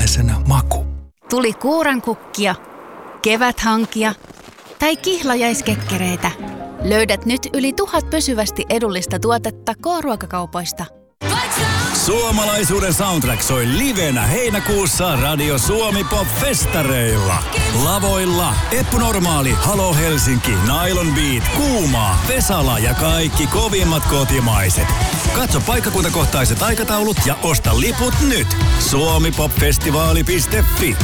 suomalaisen maku. Tuli kuurankukkia, keväthankia tai kihlajaiskekkereitä. Löydät nyt yli 1000 pysyvästi edullista tuotetta K-ruokakaupoista. Suomalaisuuden soundtrack soi livenä heinäkuussa Radio Suomi Pop-festareilla. Lavoilla Eppu Normaali, Halo Helsinki, Nylon Beat, Kuumaa, Vesala ja kaikki kovimmat kotimaiset. Katso paikkakuntakohtaiset aikataulut ja osta liput nyt. suomipopfestivaali.fi.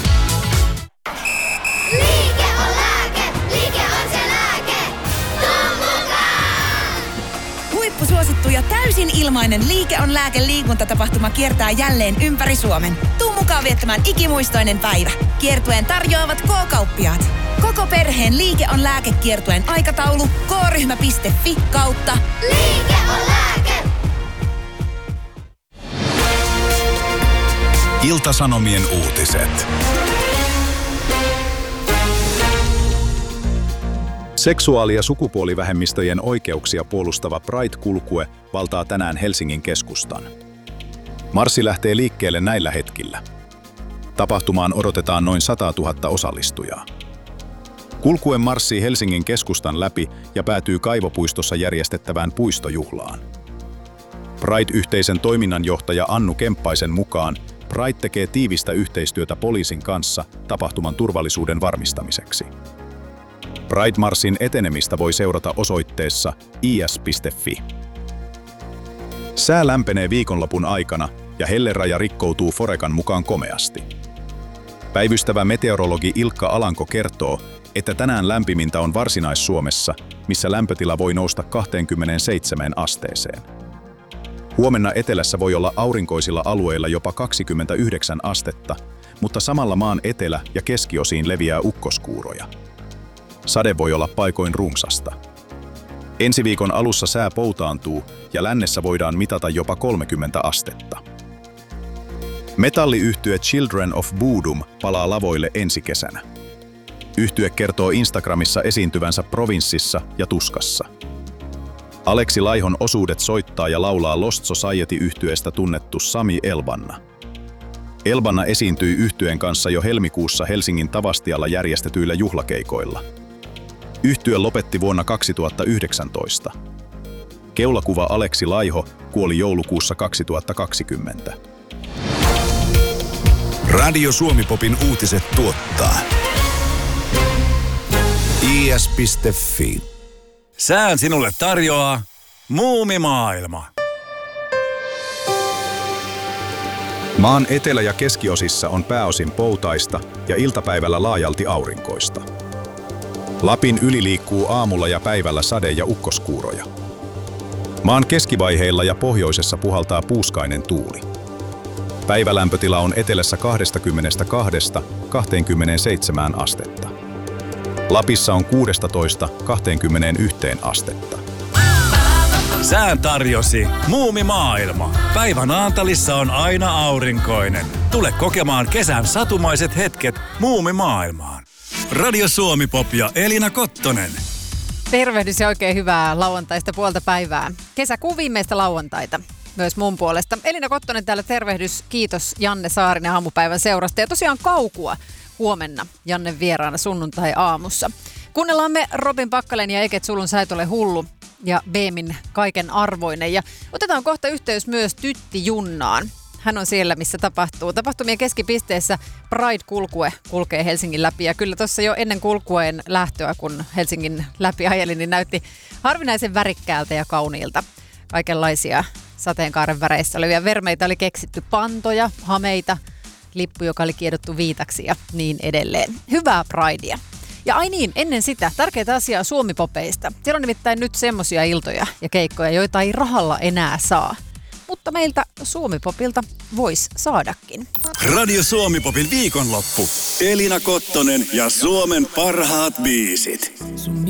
Liike on lääke, liike on se lääke. Tuu mukaan! Huippusuosittu ja täysin ilmainen Liike on lääke -liikuntatapahtuma kiertää jälleen ympäri Suomen. Tuu mukaan viettämään ikimuistoinen päivä. Kiertueen tarjoavat K-kauppiaat. Koko perheen Liike on lääke -kiertueen aikataulu k-ryhmä.fi/. Liike on lääke! Ilta-Sanomien uutiset. Seksuaali- ja sukupuolivähemmistöjen oikeuksia puolustava Pride-kulkue valtaa tänään Helsingin keskustan. Marssi lähtee liikkeelle näillä hetkillä. Tapahtumaan odotetaan noin 100 000 osallistujaa. Kulkue marssii Helsingin keskustan läpi ja päätyy Kaivopuistossa järjestettävään puistojuhlaan. Pride-yhteisön toiminnanjohtaja Annu Kemppaisen mukaan Pride tekee tiivistä yhteistyötä poliisin kanssa tapahtuman turvallisuuden varmistamiseksi. Pride-marssin etenemistä voi seurata osoitteessa is.fi. Sää lämpenee viikonlopun aikana ja helleraja rikkoutuu Forecan mukaan komeasti. Päivystävä meteorologi Ilkka Alanko kertoo, että tänään lämpimintä on Varsinais-Suomessa, missä lämpötila voi nousta 27 asteeseen. Huomenna etelässä voi olla aurinkoisilla alueilla jopa 29 astetta, mutta samalla maan etelä- ja keskiosiin leviää ukkoskuuroja. Sade voi olla paikoin runsasta. Ensi viikon alussa sää poutaantuu ja lännessä voidaan mitata jopa 30 astetta. Metalliyhtye Children of Bodom palaa lavoille ensi kesänä. Yhtye kertoo Instagramissa esiintyvänsä Provinssissa ja Tuskassa. Aleksi Laihon osuudet soittaa ja laulaa Lost Society-yhtyeestä tunnettu Sami Elbanna. Elbanna esiintyi yhtyeen kanssa jo helmikuussa Helsingin Tavastialla järjestetyillä juhlakeikoilla. Yhtye lopetti vuonna 2019. Keulakuva Aleksi Laiho kuoli joulukuussa 2020. Radio Suomi Popin uutiset tuottaa is.fi. Sään sinulle tarjoaa Muumimaailma. Maan etelä- ja keskiosissa on pääosin poutaista ja iltapäivällä laajalti aurinkoista. Lapin yli liikkuu aamulla ja päivällä sade- ja ukkoskuuroja. Maan keskivaiheilla ja pohjoisessa puhaltaa puuskainen tuuli. Päivälämpötila on etelässä 22–27 astetta. Lapissa on 16–21 astetta. Sään tarjosi Muumimaailma. Päivän Naantalissa on aina aurinkoinen. Tule kokemaan kesän satumaiset hetket Muumimaailmaan. Radio Suomi Pop ja Elina Kottonen. Tervehdys ja oikein hyvää lauantaista puolta päivää. Kesäkuun viimeistä lauantaita. Myös mun puolesta. Elina Kottonen täällä, tervehdys. Kiitos Janne Saarinen aamupäivän seurasta. Ja tosiaan kaukua huomenna Janne vieraana sunnuntai-aamussa. Kuunnellaan me Robin Pakkalen ja Eket Sulun Sä et ole hullu ja Beemin Kaiken arvoinen. Ja otetaan kohta yhteys myös Tytti Junnaan. Hän on siellä, missä tapahtuu. Tapahtumien keskipisteessä Pride-kulkue kulkee Helsingin läpi. Ja kyllä tuossa jo ennen kulkueen lähtöä, kun Helsingin läpi ajelin, niin näytti harvinaisen värikkäältä ja kauniilta. Kaikenlaisia sateenkaaren väreissä olevia vermeitä oli keksitty, pantoja, hameita, lippu, joka oli kiedottu viitaksi ja niin edelleen. Hyvää Pridea. Ja ai niin, ennen sitä tärkeää asiaa Suomi-popeista. Siellä on nimittäin nyt semmosia iltoja ja keikkoja, joita ei rahalla enää saa. Mutta meiltä Suomi-popilta vois saadakin. Radio Suomi Popin viikonloppu. Elina Kottonen ja Suomen parhaat biisit.